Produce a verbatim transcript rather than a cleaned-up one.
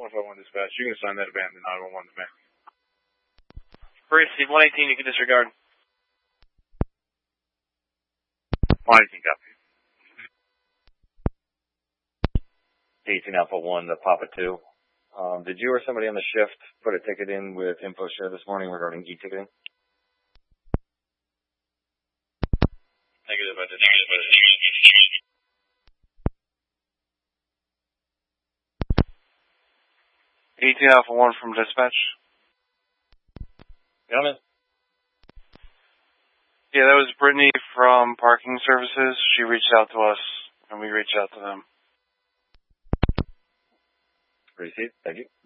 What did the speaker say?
one five one dispatch. You can assign that event to nine one one to me. Receive one eighteen, you can disregard. one eighteen, copy. eighteen Alpha one to Papa two. Um, did you or somebody on the shift put a ticket in with InfoShare this morning regarding e-ticketing? Negative, I did not. eighteen Alpha one from dispatch. Gentlemen. Yeah, that was Brittany from Parking Services. She reached out to us, and we reached out to them. Receipt. Thank you.